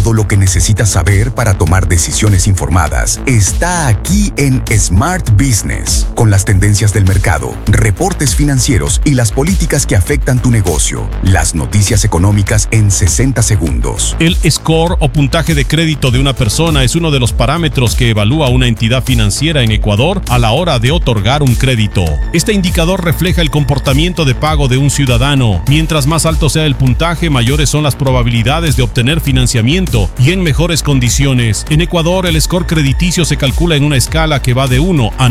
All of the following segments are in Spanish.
Todo lo que necesitas saber para tomar decisiones informadas está aquí en Smart Business, con las tendencias del mercado, reportes financieros y las políticas que afectan tu negocio. Las noticias económicas en 60 segundos. El score o puntaje de crédito de una persona es uno de los parámetros que evalúa una entidad financiera en Ecuador a la hora de otorgar un crédito. Este indicador refleja el comportamiento de pago de un ciudadano. Mientras más alto sea el puntaje, mayores son las probabilidades de obtener financiamiento y en mejores condiciones. En Ecuador, el score crediticio se calcula en una escala que va de 1 a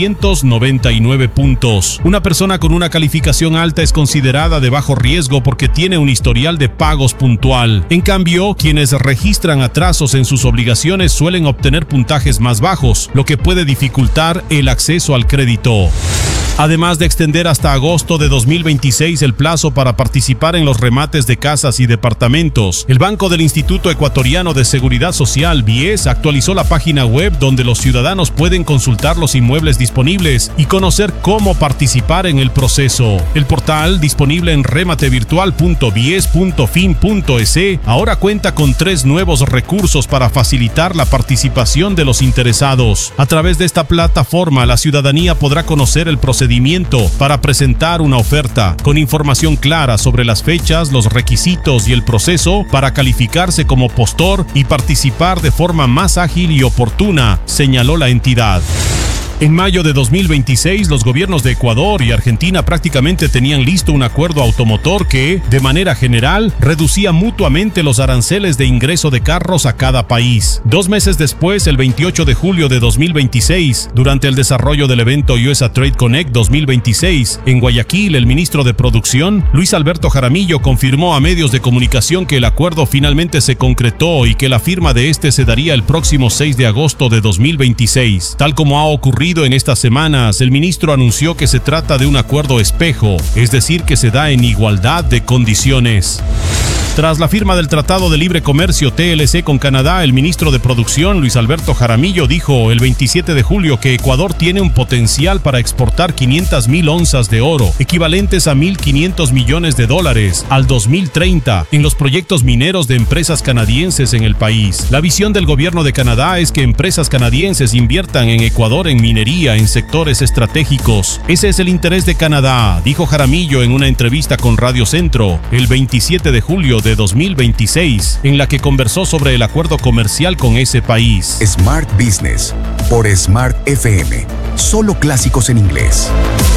999 puntos. Una persona con una calificación alta es considerada de bajo riesgo porque tiene un historial de pagos puntual. En cambio, quienes registran atrasos en sus obligaciones suelen obtener puntajes más bajos, lo que puede dificultar el acceso al crédito. Además de extender hasta agosto de 2026 el plazo para participar en los remates de casas y departamentos, el Banco del Instituto Ecuatoriano de Seguridad Social, BIES, actualizó la página web donde los ciudadanos pueden consultar los inmuebles disponibles y conocer cómo participar en el proceso. El portal, disponible en rematevirtual.bies.fin.es, ahora cuenta con 3 nuevos recursos para facilitar la participación de los interesados. A través de esta plataforma, la ciudadanía podrá conocer el procedimiento para presentar una oferta, con información clara sobre las fechas, los requisitos y el proceso para calificarse como postor y participar de forma más ágil y oportuna, señaló la entidad. En mayo de 2026, los gobiernos de Ecuador y Argentina prácticamente tenían listo un acuerdo automotor que, de manera general, reducía mutuamente los aranceles de ingreso de carros a cada país. 2 meses después, el 28 de julio de 2026, durante el desarrollo del evento USA Trade Connect 2026, en Guayaquil, el ministro de Producción, Luis Alberto Jaramillo, confirmó a medios de comunicación que el acuerdo finalmente se concretó y que la firma de este se daría el próximo 6 de agosto de 2026. Tal como ha ocurrido en estas semanas, el ministro anunció que se trata de un acuerdo espejo, es decir, que se da en igualdad de condiciones. Tras la firma del Tratado de Libre Comercio TLC con Canadá, el ministro de Producción, Luis Alberto Jaramillo, dijo el 27 de julio que Ecuador tiene un potencial para exportar 500,000 onzas de oro, equivalentes a $1.500 millones al 2030, en los proyectos mineros de empresas canadienses en el país. La visión del gobierno de Canadá es que empresas canadienses inviertan en Ecuador en minería en sectores estratégicos. Ese es el interés de Canadá, dijo Jaramillo en una entrevista con Radio Centro el 27 de julio de 2026, en la que conversó sobre el acuerdo comercial con ese país. Smart Business por Smart FM. Solo clásicos en inglés.